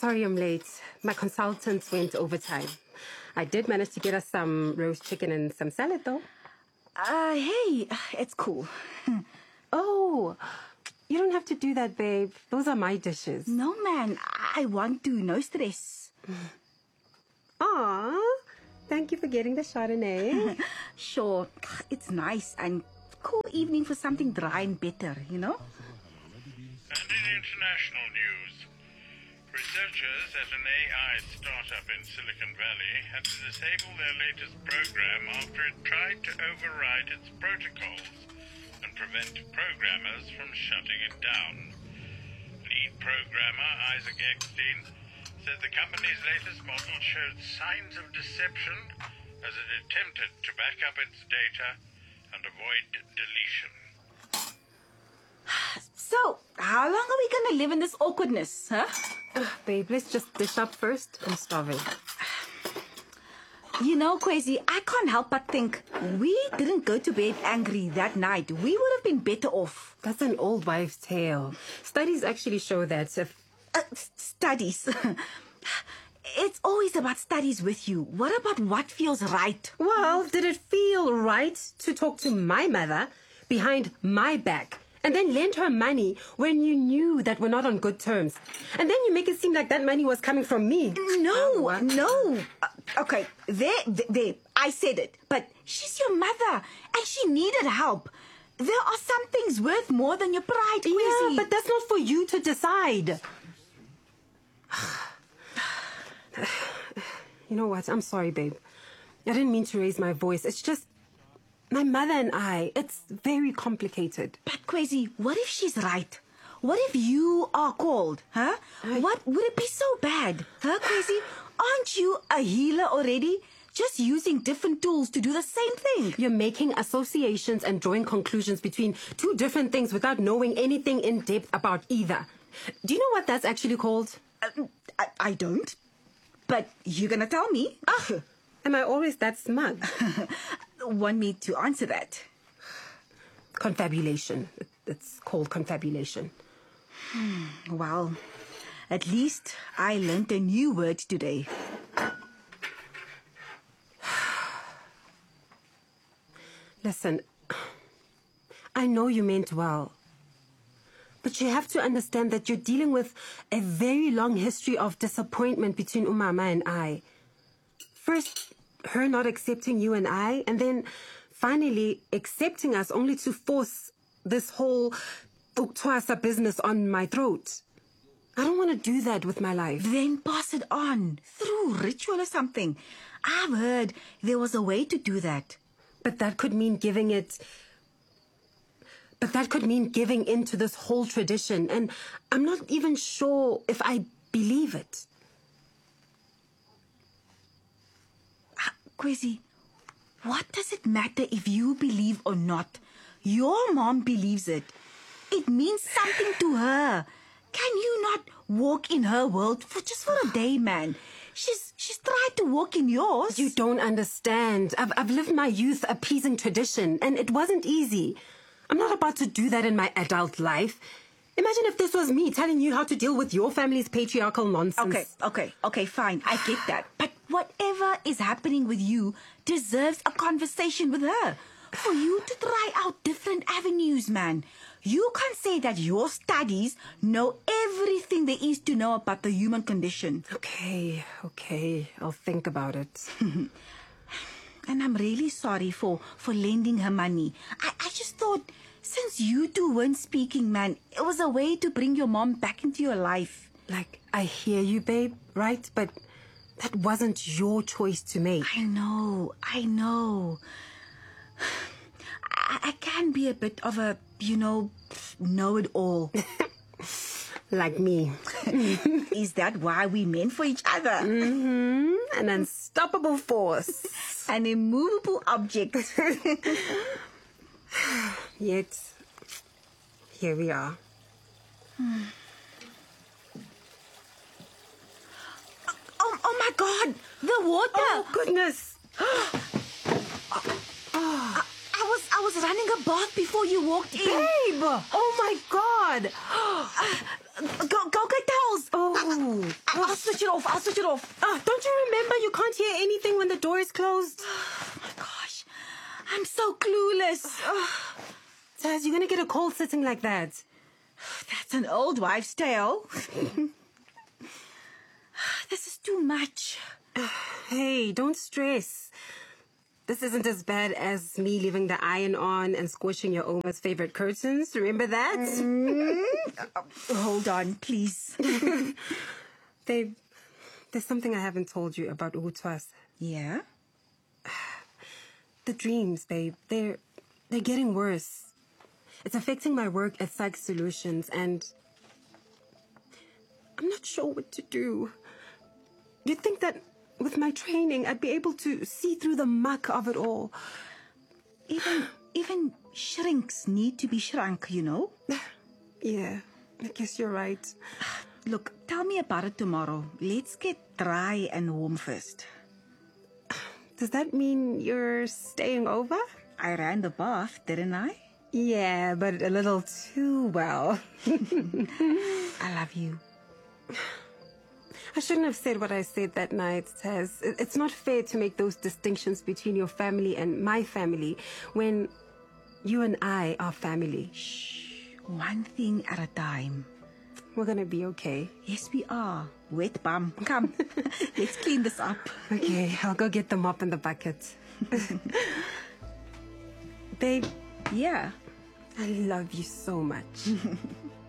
Sorry I'm late. My consultants went overtime. I did manage to get us some roast chicken and some salad, though. Hey, it's cool. Oh, you don't have to do that, babe. Those are my dishes. No, man, I want to. No stress. Aw, thank you for getting the Chardonnay. Sure, it's nice and cool evening for something dry and bitter, you know? And in international news, researchers at an AI startup in Silicon Valley had to disable their latest program after it tried to override its protocols and prevent programmers from shutting it down. Lead programmer Isaac Eckstein said the company's latest model showed signs of deception as it attempted to back up its data and avoid deletion. So, how long are we gonna live in this awkwardness, huh? Babe, let's just dish up first. I'm starving. You know, Kwezi, I can't help but think we didn't go to bed angry that night. We would have been better off. That's an old wives' tale. Studies actually show that if... Studies. It's always about studies with you. What about what feels right? Well, did it feel right to talk to my mother behind my back and then lend her money when you knew that we're not on good terms? And then you make it seem like that money was coming from me. No. Okay, there. I said it. But she's your mother, and she needed help. There are some things worth more than your pride, Kwezi. Yeah, but that's not for you to decide. You know what? I'm sorry, babe. I didn't mean to raise my voice. It's just my mother and I. It's very complicated. But, Kwezi, what if she's right? What if you are called, huh? What would it be so bad, huh, Kwezi? Aren't you a healer already? Just using different tools to do the same thing. You're making associations and drawing conclusions between two different things without knowing anything in depth about either. Do you know what that's actually called? I don't. But you're gonna tell me? Am I always that smug? Want me to answer that? Confabulation. It's called confabulation. Well, at least I learned a new word today. Listen, I know you meant well. But you have to understand that you're dealing with a very long history of disappointment between Umama and I. First, her not accepting you and I, and then finally accepting us only to force this whole Uktwasa business on my throat. I don't want to do that with my life. Then pass it on through ritual or something. I've heard there was a way to do that. But that could mean giving into this whole tradition, and I'm not even sure if I believe it. Kwezi, what does it matter if you believe or not? Your mom believes it. It means something to her. Can you not walk in her world for a day, man? She's tried to walk in yours. You don't understand. I've lived my youth appeasing tradition, and it wasn't easy. I'm not about to do that in my adult life. Imagine if this was me telling you how to deal with your family's patriarchal nonsense. Okay, fine. I get that. But whatever is happening with you deserves a conversation with her. For you to try out different avenues, man. You can't say that your studies know everything there is to know about the human condition. Okay. I'll think about it. And I'm really sorry for lending her money. I just thought, since you two weren't speaking, man, it was a way to bring your mom back into your life. Like, I hear you, babe, right? But that wasn't your choice to make. I know. I can be a bit of a, know-it-all. Like me. Is that why we meant for each other? Mm-hmm. An unstoppable force. An immovable object. Yet, here we are. Oh my God! The water! Oh, goodness! I was running a bath before you walked in. Babe! Oh my God! Go get towels! Oh. Oh. I'll switch it off. Don't you remember you can't hear anything when the door is closed? Oh my gosh. I'm so clueless. Taz, you're going to get a cold sitting like that. That's an old wives' tale. This is too much. Hey, don't stress. This isn't as bad as me leaving the iron on and squishing your Oma's favorite curtains. Remember that? Hold on, please. Babe, there's something I haven't told you about Utwas. Yeah? The dreams, babe, they're getting worse. It's affecting my work at Psych Solutions, and I'm not sure what to do. You'd think that with my training, I'd be able to see through the muck of it all. Even shrinks need to be shrunk, you know? Yeah, I guess you're right. Look, tell me about it tomorrow. Let's get dry and warm first. Does that mean you're staying over? I ran the bath, didn't I? Yeah, but a little too well. I love you. I shouldn't have said what I said that night, Taz. It's not fair to make those distinctions between your family and my family when you and I are family. Shh. One thing at a time. We're gonna be okay. Yes, we are. Wet bum. Come. Let's clean this up. Okay, I'll go get the mop and the bucket. Babe, Yeah. I love you so much.